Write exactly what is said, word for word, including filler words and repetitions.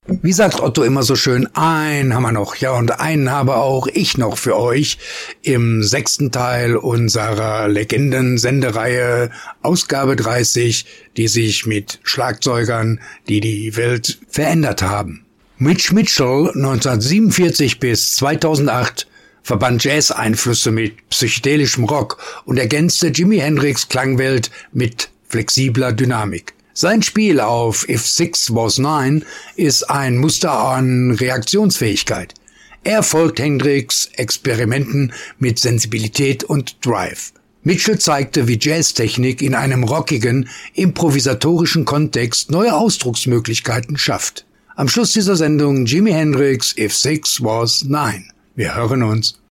Wie sagt Otto immer so schön, einen haben wir noch, ja, und einen habe auch ich noch für euch im sechsten Teil unserer Legenden-Sendereihe Ausgabe dreißig, die sich mit Schlagzeugern, die die Welt verändert haben. Mitch Mitchell, neunzehnhundertsiebenundvierzig bis zweitausendacht, verband Jazz-Einflüsse mit psychedelischem Rock und ergänzte Jimi Hendrix' Klangwelt mit flexibler Dynamik. Sein Spiel auf If Six Was Nine ist ein Muster an Reaktionsfähigkeit. Er folgt Hendrix' Experimenten mit Sensibilität und Drive. Mitchell zeigte, wie Jazztechnik in einem rockigen, improvisatorischen Kontext neue Ausdrucksmöglichkeiten schafft. Am Schluss dieser Sendung Jimi Hendrix If Six Was Nine. Wir hören uns.